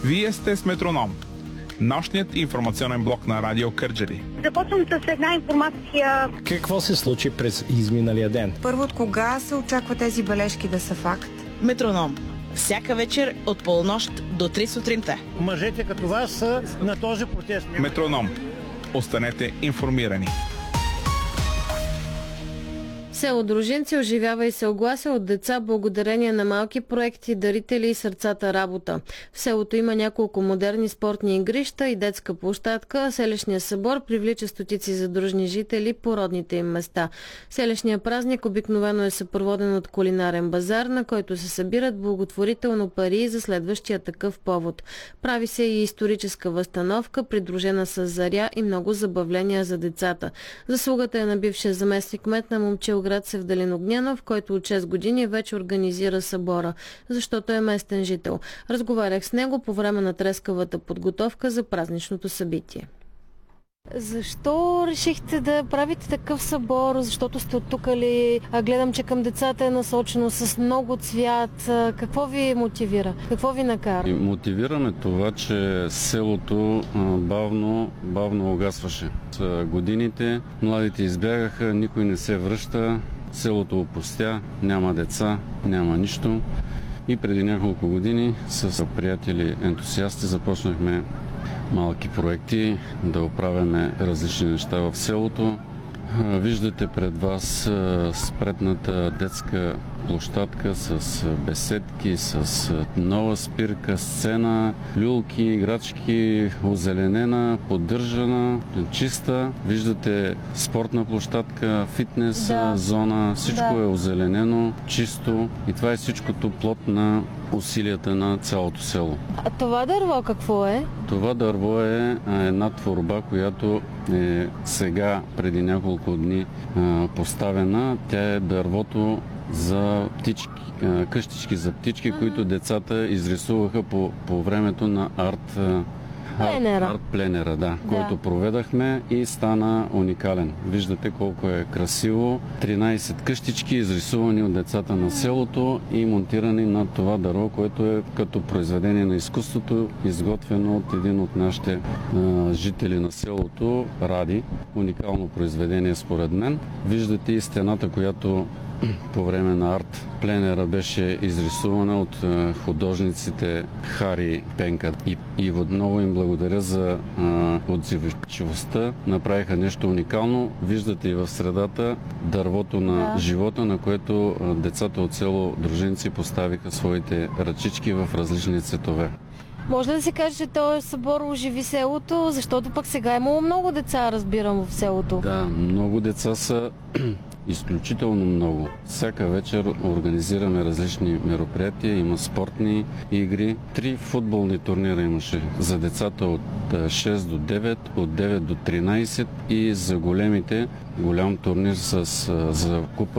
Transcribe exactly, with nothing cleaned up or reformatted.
Вие сте с Метроном, нощният информационен блок на Радио Кърджали. Започвам с една информация. Какво се случи през изминалия ден? Първо, от кога се очаква тези бележки да са факт? Метроном. Всяка вечер от полунощ до три сутринта. Мъжете като вас са на този протест. Метроном. Останете информирани. Село Дружинци оживява и се оглася от деца благодарение на малки проекти, дарители и сърцата работа. В селото има няколко модерни спортни игрища и детска площадка. Селищният събор привлича стотици задружни жители по родните им места. Селищният празник обикновено е съпроводен от кулинарен базар, на който се събират благотворително пари за следващия такъв повод. Прави се и историческа възстановка, придружена с заря и много забавления за децата. Заслугата е на бившия заместник-кмет на Момчил град Севдалин Огнянов, който от шест години вече организира събора, защото е местен жител. Разговарях с него по време на трескавата подготовка за празничното събитие. Защо решихте да правите такъв събор? Защото сте оттукали, гледам, че към децата е насочено с много цвят. Какво ви мотивира? Какво ви накара? Мотивираме това, че селото бавно, бавно угасваше. С годините младите избягаха, никой не се връща, селото опустя, няма деца, няма нищо. И преди няколко години с приятели ентусиасти започнахме малки проекти, да оправяме различни неща в селото. Виждате пред вас спретната детска площадка с беседки, с нова спирка, сцена, люлки, играчки, озеленена, поддържана, чиста. Виждате спортна площадка, фитнес да. зона, всичко да. е озеленено, чисто и това е всичкото плод на усилията на цялото село. А това дърво какво е? Това дърво е една творба, която е сега преди няколко дни поставена. Тя е дървото за птички, къщички за птички, mm-hmm. които децата изрисуваха по, по времето на арт Пленера. Арт пленера, да, да, който проведахме и стана уникален. Виждате колко е красиво. тринайсет къщички, изрисувани от децата на селото и монтирани на това дърво, което е като произведение на изкуството, изготвено от един от нашите а, жители на селото, Ради. Уникално произведение според мен. Виждате и стената, която по време на арт пленера беше изрисувана от художниците Хари Пенка и Иво. Много им благодаря за отзивчивостта. Направиха нещо уникално. Виждате и в средата дървото на да. живота, на което децата от село Дружинци поставиха своите ръчички в различни цветове. Може ли да се каже, че този събор оживи селото, защото пък сега е имало много деца, разбирам, в селото? Да, много деца са, изключително много. Всяка вечер организираме различни мероприятия, има спортни игри. Три футболни турнира имаше за децата от шест до девет, от девет до тринайсет и за големите голям турнир с, за купа